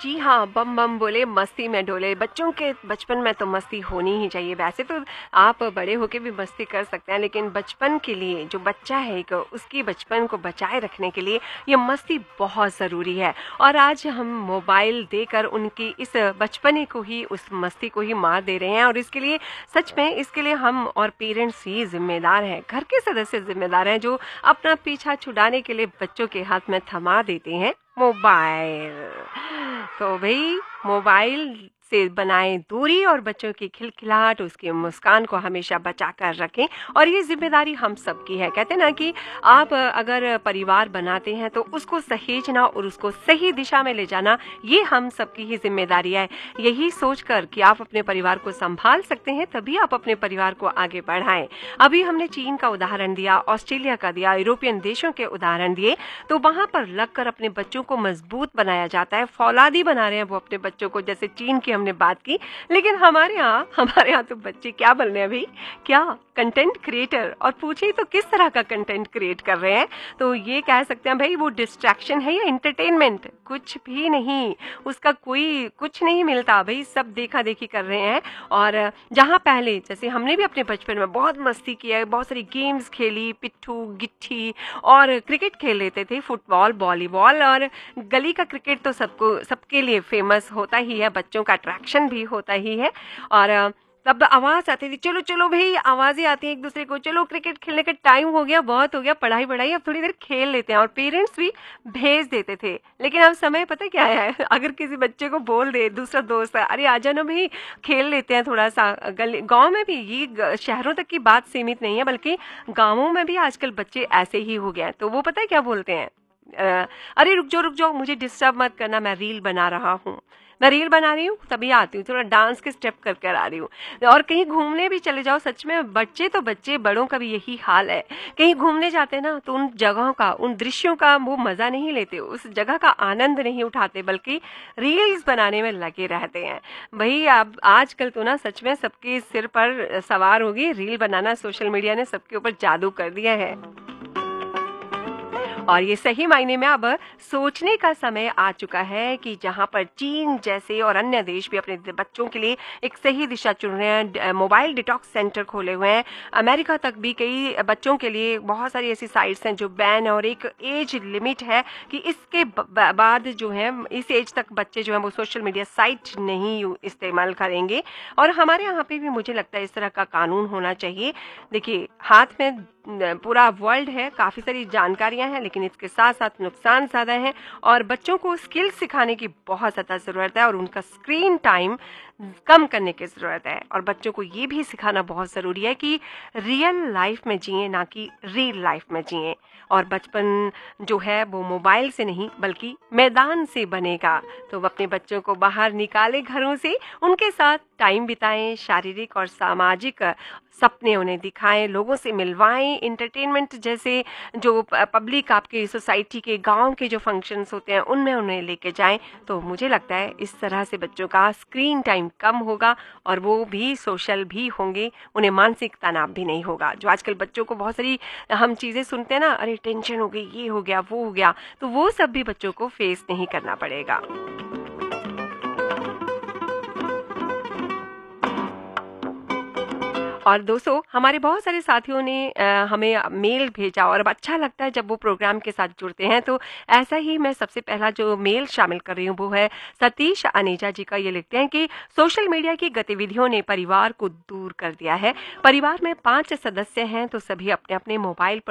जी हाँ, बम बम बोले मस्ती में डोले। बच्चों के बचपन में तो मस्ती होनी ही चाहिए। वैसे तो आप बड़े होके भी मस्ती कर सकते हैं, लेकिन बचपन के लिए जो बच्चा है एक, उसकी बचपन को बचाए रखने के लिए ये मस्ती बहुत ज़रूरी है। और आज हम मोबाइल देकर उनकी इस बचपने को ही, उस मस्ती को ही मार दे रहे हैं। और इसके लिए सच में, इसके लिए हम और पेरेंट्स ही जिम्मेदार हैं, घर के सदस्य जिम्मेदार हैं, जो अपना पीछा छुड़ाने के लिए बच्चों के हाथ में थमा देते हैं मोबाइल। तो भाई, मोबाइल से बनाएं दूरी और बच्चों की खिलखिलाहट, उसकी मुस्कान को हमेशा बचा कर रखें। और ये जिम्मेदारी हम सबकी है। कहते हैं ना कि आप अगर परिवार बनाते हैं तो उसको सहेजना और उसको सही दिशा में ले जाना, ये हम सबकी ही जिम्मेदारी है। यही सोचकर कि आप अपने परिवार को संभाल सकते हैं, तभी आप अपने परिवार को आगे बढ़ाएं। अभी हमने चीन का उदाहरण दिया, ऑस्ट्रेलिया का दिया, यूरोपियन देशों के उदाहरण दिए। तो वहां पर लगकर अपने बच्चों को मजबूत बनाया जाता है, फौलादी बना रहे हैं वो अपने बच्चों को, जैसे चीन की हमने बात की। लेकिन हमारे यहाँ तो बच्चे क्या बन रहे हैं भाई, क्या कंटेंट क्रिएटर। और पूछिए तो किस तरह का कंटेंट क्रिएट कर रहे हैं। तो ये कह सकते हैं भाई, वो डिस्ट्रैक्शन है या एंटरटेनमेंट, कुछ भी नहीं, उसका कोई कुछ नहीं मिलता भाई। सब देखा देखी कर रहे हैं। और जहाँ पहले, जैसे हमने भी अपने बचपन में बहुत मस्ती की है, बहुत सारी गेम्स खेली, पिट्ठू गिट्ठी, और क्रिकेट खेल लेते थे, फुटबॉल, वॉलीबॉल। और गली का क्रिकेट तो सबके लिए फेमस होता ही है, बच्चों का अट्रैक्शन भी होता ही है। और तब आवाज आती थी, चलो चलो भाई, आवाजें आती हैं एक दूसरे को, चलो क्रिकेट खेलने का टाइम हो गया, बहुत हो गया, पढ़ाई बढ़ाई, अब थोड़ी देर खेल लेते हैं। और पेरेंट्स भी भेज देते थे। लेकिन अब समय पता क्या है, अगर किसी बच्चे को बोल दे दूसरा दोस्त, अरे आ जाना भाई खेल लेते हैं थोड़ा सा, गांव में भी, ये शहरों तक की बात सीमित नहीं है, बल्कि गाँवों में भी आजकल बच्चे ऐसे ही हो गए हैं। तो वो पता है क्या बोलते हैं, अरे रुक जाओ, मुझे डिस्टर्ब मत करना, मैं रील बना रही हूँ, तभी आती हूँ, थोड़ा डांस के स्टेप कर कर आ रही हूँ। और कहीं घूमने भी चले जाओ, सच में बच्चे तो बच्चे, बड़ों का भी यही हाल है। कहीं घूमने जाते ना, तो उन जगहों का, उन दृश्यों का वो मजा नहीं लेते, उस जगह का आनंद नहीं उठाते, बल्कि रील्स बनाने में लगे रहते हैं। भाई अब आजकल तो ना सच में सबके सिर पर सवार होगी रील बनाना। सोशल मीडिया ने सबके ऊपर जादू कर दिया है। और ये सही मायने में अब सोचने का समय आ चुका है कि जहां पर चीन जैसे और अन्य देश भी अपने बच्चों के लिए एक सही दिशा चुन रहे हैं, मोबाइल डिटॉक्स सेंटर खोले हुए हैं। अमेरिका तक भी कई बच्चों के लिए बहुत सारी ऐसी साइट्स हैं जो बैन है, और एक एज लिमिट है कि इसके बाद जो है, इस एज तक बच्चे जो है वो सोशल मीडिया साइट नहीं इस्तेमाल करेंगे। और हमारे यहाँ पे भी मुझे लगता है इस तरह का कानून होना चाहिए। देखिए, हाथ में पूरा वर्ल्ड है, काफ़ी सारी जानकारियां हैं, लेकिन इसके साथ साथ नुकसान ज़्यादा हैं। और बच्चों को स्किल सिखाने की बहुत ज़्यादा ज़रूरत है, और उनका स्क्रीन टाइम कम करने की ज़रूरत है। और बच्चों को ये भी सिखाना बहुत ज़रूरी है कि रियल लाइफ में जिए, ना कि रील लाइफ में जिए। और बचपन जो है वो मोबाइल से नहीं, बल्कि मैदान से बनेगा। तो अपने बच्चों को बाहर निकालें घरों से, उनके साथ टाइम बिताएं, शारीरिक और सामाजिक सपने उन्हें दिखाएं, लोगों से मिलवाएं। एंटरटेनमेंट जैसे जो पब्लिक आपके सोसाइटी के, गांव के जो फंक्शंस होते हैं, उनमें उन्हें लेके जाएं। तो मुझे लगता है इस तरह से बच्चों का स्क्रीन टाइम कम होगा, और वो भी सोशल भी होंगे, उन्हें मानसिक तनाव भी नहीं होगा। जो आजकल बच्चों को बहुत सारी हम चीज़ें सुनते हैं ना, अरे टेंशन हो गई, ये हो गया, वो हो गया, तो वो सब भी बच्चों को फेस नहीं करना पड़ेगा। और दोस्तों, हमारे बहुत सारे साथियों ने हमें मेल भेजा, और अब अच्छा लगता है जब वो प्रोग्राम के साथ जुड़ते हैं। तो ऐसा ही मैं सबसे पहला जो मेल शामिल कर रही हूँ वो है सतीश अनेजा जी का। ये लिखते हैं कि सोशल मीडिया की गतिविधियों ने परिवार को दूर कर दिया है। परिवार में 5 सदस्य हैं, तो सभी अपने अपने मोबाइल पर